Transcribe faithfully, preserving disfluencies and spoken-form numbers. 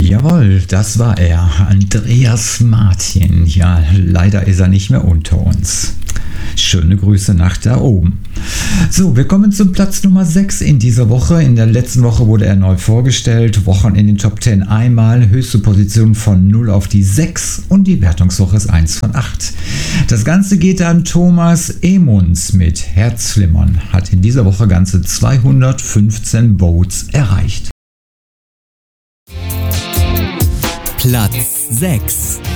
Jawohl, das war er, Andreas Martin. Ja, leider ist er nicht mehr unter uns. Schöne Grüße nach da oben. So, wir kommen zum Platz Nummer sechs in dieser Woche. In der letzten Woche wurde er neu vorgestellt. Wochen in den Top zehn einmal. Höchste Position von null auf die sechs und die Wertungswoche ist eins von acht. Das Ganze geht an Thomas Emunds mit Herzflimmern. Hat in dieser Woche ganze zweihundertfünfzehn Votes erreicht. Platz sechs.